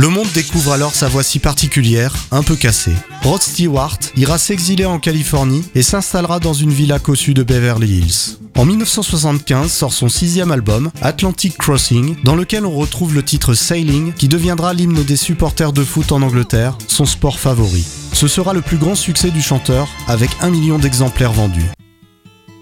Le monde découvre alors sa voix si particulière, un peu cassée. Rod Stewart ira s'exiler en Californie et s'installera dans une villa cossue de Beverly Hills. En 1975 sort son 6e album, Atlantic Crossing, dans lequel on retrouve le titre Sailing, qui deviendra l'hymne des supporters de foot en Angleterre, son sport favori. Ce sera le plus grand succès du chanteur, avec 1 million d'exemplaires vendus.